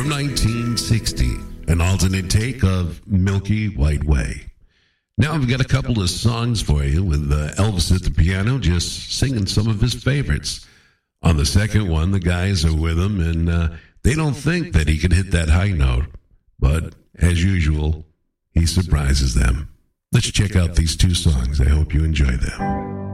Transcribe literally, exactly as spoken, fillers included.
from nineteen sixty, an alternate take of Milky White Way. Now I've got a couple of songs for you with uh, Elvis at the piano just singing some of his favorites. On the second one, the guys are with him, and uh, they don't think that he can hit that high note. But, as usual, he surprises them. Let's check out these two songs. I hope you enjoy them.